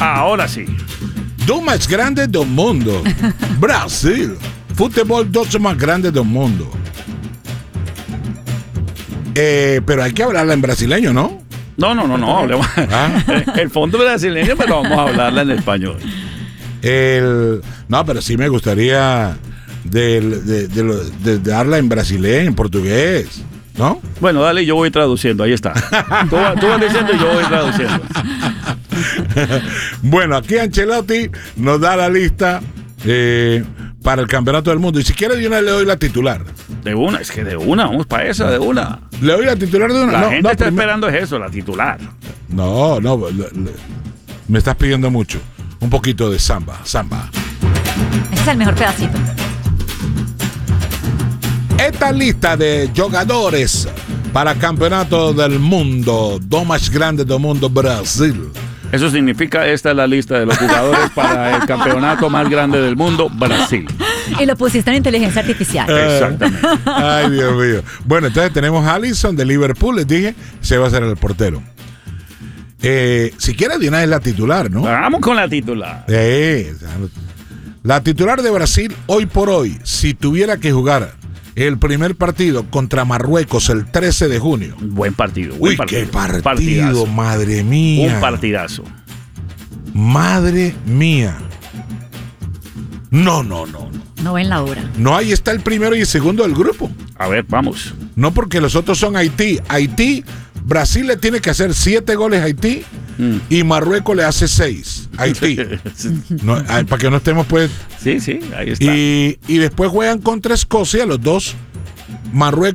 Ahora sí. Do mais grande do mundo. Brasil. Futebol dos más grandes del mundo. Pero hay que hablarla en brasileño, ¿no? No. Hablemos. El fondo brasileño, pero vamos a hablarla en español. No, pero sí me gustaría de darla en brasileño, en portugués, ¿no? Bueno, dale, yo voy traduciendo, ahí está. Tú vas diciendo y yo voy traduciendo. Bueno, aquí Ancelotti nos da la lista para el campeonato del mundo. Y si quiere de una le doy la titular. De una, es que de una, vamos para esa, de una. ¿Le doy la titular de una? La gente está esperando eso, la titular. No, me estás pidiendo mucho. Un poquito de samba. Ese es el mejor pedacito. Esta lista de jugadores para campeonato del mundo, dos más grandes del mundo, Brasil. Eso significa, esta es la lista de los jugadores para el campeonato más grande del mundo, Brasil. Y lo pusiste en inteligencia artificial. Exactamente. Ay, Dios mío. Bueno, entonces tenemos a Alisson de Liverpool, les dije, se va a ser el portero. Si quieres, de una vez la titular, ¿no? Vamos con la titular. La titular de Brasil, hoy por hoy, si tuviera que jugar el primer partido contra Marruecos el 13 de junio. Buen partido. Uy, qué partido, madre mía. Un partidazo. Madre mía. No. No ven la hora. No, ahí está el primero y el segundo del grupo. A ver, vamos. No, porque los otros son Haití. Brasil le tiene que hacer 7 goles a Haití y Marruecos le hace 6 a Haití. No, para que no estemos pues. Sí, ahí está. Y después juegan contra Escocia, los dos. Marruecos